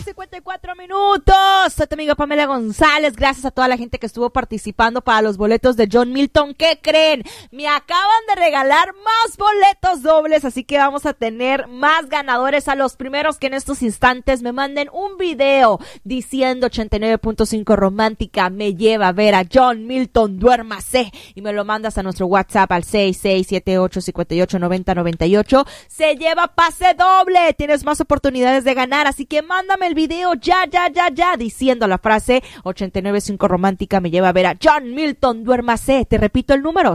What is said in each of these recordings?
54 minutos. Soy tu amiga Pamela González. Gracias a toda la gente que estuvo participando para los boletos de John Milton. ¿Qué creen? Me acaban de regalar más boletos dobles, así que vamos a tener más ganadores. A los primeros que en estos instantes me manden un video diciendo 89.5 Romántica me lleva a ver a John Milton, duérmase, y me lo mandas a nuestro WhatsApp al 6678589098. Se lleva pase doble. Tienes más oportunidades de ganar, así que mándame el video ya, diciendo la frase 89.5 Romántica me lleva a ver a John Milton, duérmase. Te repito el número,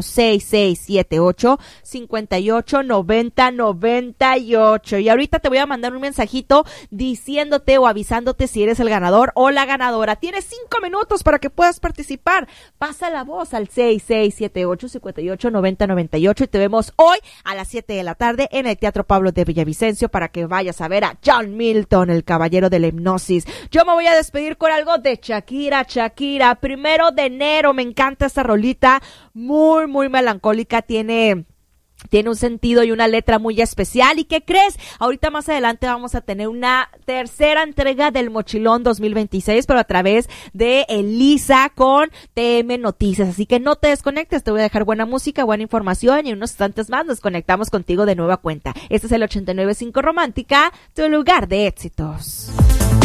6678589098. Y ahorita te voy a mandar un mensajito diciéndote o avisándote si eres el ganador o la ganadora. Tienes 5 minutos para que puedas participar. Pasa la voz al 6678589098 y te vemos hoy a las 7 de la tarde en el Teatro Pablo de Villavicencio para que vayas a ver a John Milton, el caballero de la hipnosis. Yo me voy a despedir con algo de Shakira. 1 de enero. Me encanta esta rolita, muy, muy melancólica. Tiene un sentido y una letra muy especial. ¿Y qué crees? Ahorita más adelante vamos a tener una tercera entrega del Mochilón 2026, pero a través de Elisa con TM Noticias. Así que no te desconectes, te voy a dejar buena música, buena información y en unos instantes más nos conectamos contigo de nueva cuenta. Este es el 89.5 Romántica, tu lugar de éxitos.